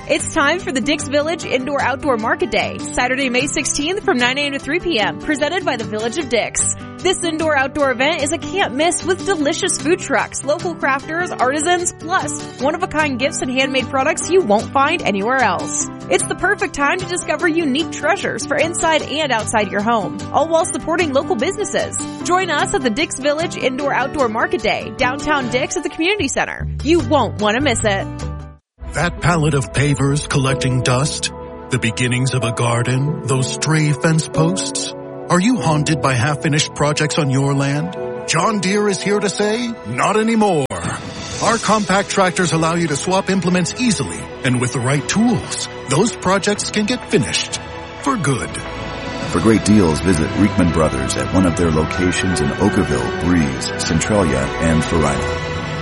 It's time for the Dix Village Indoor-Outdoor Market Day, Saturday, May 16th from 9 a.m. to 3 p.m., presented by the Village of Dix. This indoor-outdoor event is a can't-miss with delicious food trucks, local crafters, artisans, plus one-of-a-kind gifts and handmade products you won't find anywhere else. It's the perfect time to discover unique treasures for inside and outside your home, all while supporting local businesses. Join us at the Dix Village Indoor-Outdoor Market Day, downtown Dix at the Community Center. You won't want to miss it. That pallet of pavers collecting dust? The beginnings of a garden? Those stray fence posts? Are you haunted by half-finished projects on your land? John Deere is here to say, not anymore. Our compact tractors allow you to swap implements easily, and with the right tools, those projects can get finished. For good. For great deals, visit Reekman Brothers at one of their locations in Oakville, Breeze, Centralia, and Farina.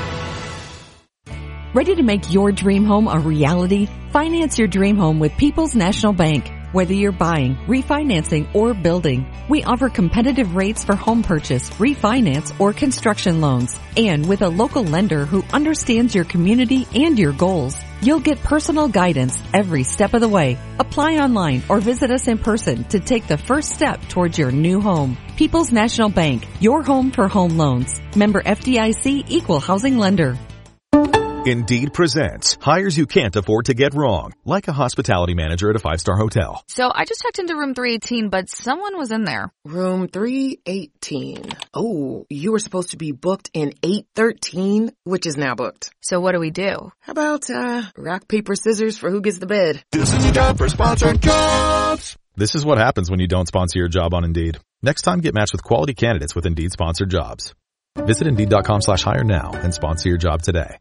Ready to make your dream home a reality? Finance your dream home with People's National Bank. Whether you're buying, refinancing, or building, we offer competitive rates for home purchase, refinance, or construction loans. And with a local lender who understands your community and your goals, you'll get personal guidance every step of the way. Apply online or visit us in person to take the first step towards your new home. People's National Bank, your home for home loans. Member FDIC, Equal Housing Lender. Indeed presents hires you can't afford to get wrong, like a hospitality manager at a 5-star hotel. So I just checked into room 318, but someone was in there. Room 318. Oh, you were supposed to be booked in 813, which is now booked. So what do we do? How about, rock, paper, scissors for who gets the bed? This is a job for Sponsored Jobs. This is what happens when you don't sponsor your job on Indeed. Next time, get matched with quality candidates with Indeed sponsored jobs. Visit Indeed.com/hire now and sponsor your job today.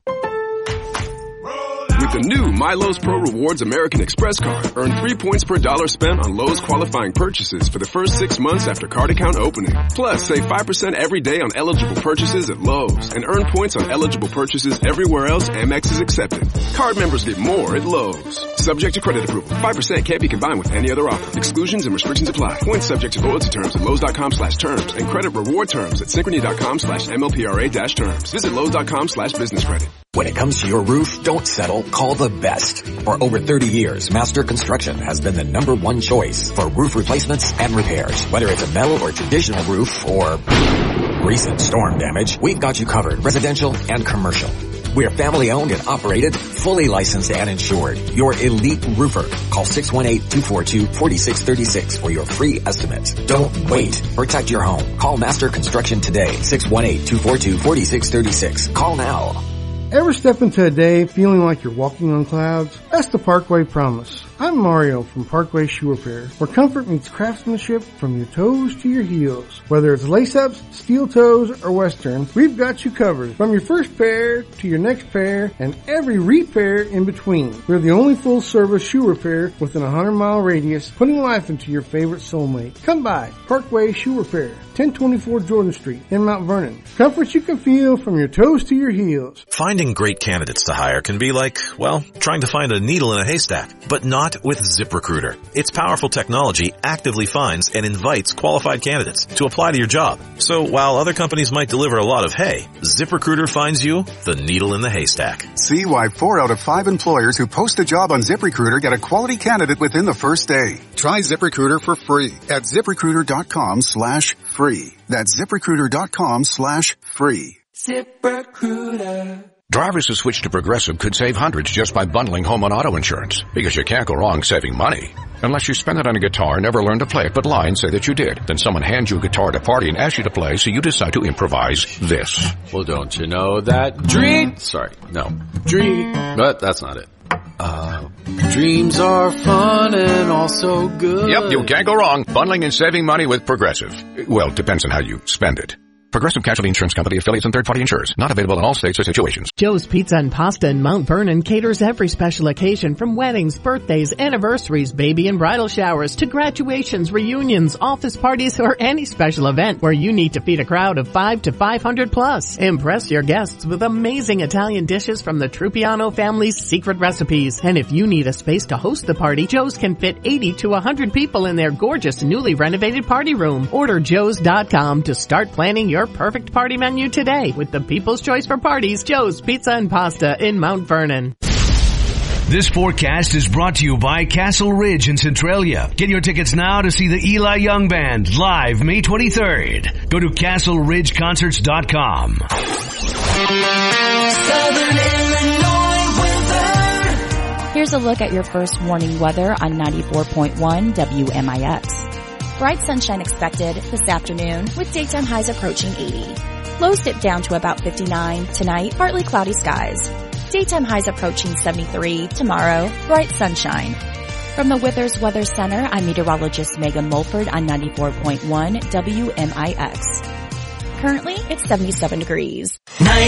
With the new MyLowe's Pro Rewards American Express card, earn 3 points per dollar spent on Lowe's qualifying purchases for the first 6 months after card account opening. Plus, save 5% every day on eligible purchases at Lowe's and earn points on eligible purchases everywhere else Amex is accepted. Card members get more at Lowe's. Subject to credit approval. 5% can't be combined with any other offer. Exclusions and restrictions apply. Points subject to loyalty terms at Lowe's.com/terms and credit reward terms at Synchrony.com/MLPRA-terms. Visit Lowe's.com/business credit. When it comes to your roof, don't settle. Call the best. For over 30 years, Master Construction has been the #1 choice for roof replacements and repairs. Whether it's a metal or traditional roof or recent storm damage, we've got you covered, residential and commercial. We're family owned and operated, fully licensed and insured. Your elite roofer. Call 618-242-4636 for your free estimate. Don't wait. Protect your home. Call Master Construction today. 618-242-4636. Call now. Ever step into a day feeling like you're walking on clouds? That's the Parkway Promise. I'm Mario from Parkway Shoe Repair, where comfort meets craftsmanship from your toes to your heels. Whether it's lace-ups, steel toes, or western, we've got you covered. From your first pair to your next pair and every repair in between. We're the only full-service shoe repair within a 100-mile radius, putting life into your favorite soulmate. Come by Parkway Shoe Repair, 1024 Jordan Street in Mount Vernon. Comfort you can feel from your toes to your heels. Finding great candidates to hire can be like, well, trying to find a needle in a haystack, but not with ZipRecruiter. Its powerful technology actively finds and invites qualified candidates to apply to your job. So while other companies might deliver a lot of hay, ZipRecruiter finds you the needle in the haystack. See why 4 out of 5 employers who post a job on ZipRecruiter get a quality candidate within the first day. Try ZipRecruiter for free at ZipRecruiter.com/free. That's ZipRecruiter.com/free. ZipRecruiter. Drivers who switch to Progressive could save hundreds just by bundling home and auto insurance, because you can't go wrong saving money. Unless you spend it on a guitar and never learn to play it, but lie and say that you did. Then someone hands you a guitar at a party and asks you to play, so you decide to improvise this. Well, don't you know that dream... But that's not it. Dreams are fun and also good. Yep, you can't go wrong bundling and saving money with Progressive. Well, depends on how you spend it. Progressive Casualty Insurance Company, affiliates, and third-party insurers. Not available in all states or situations. Joe's Pizza and Pasta in Mount Vernon caters every special occasion, from weddings, birthdays, anniversaries, baby and bridal showers, to graduations, reunions, office parties, or any special event where you need to feed a crowd of 5 to 500 plus. Impress your guests with amazing Italian dishes from the Trupiano family's secret recipes. And if you need a space to host the party, Joe's can fit 80 to 100 people in their gorgeous newly renovated party room. Order joes.com to start planning your perfect party menu today with the people's choice for parties, Joe's Pizza and Pasta in Mount Vernon. This forecast is brought to you by Castle Ridge in Centralia. Get your tickets now to see the Eli Young Band live May 23rd. Go to CastleRidgeConcerts.com. Southern Illinois weather. Here's a look at your first morning weather on 94.1 WMIX. Bright sunshine expected this afternoon with daytime highs approaching 80. Lows dip down to about 59 tonight, partly cloudy skies. Daytime highs approaching 73 tomorrow, bright sunshine. From the Withers Weather Center, I'm meteorologist Megan Mulford on 94.1 WMIX. Currently, it's 77 degrees. 94.1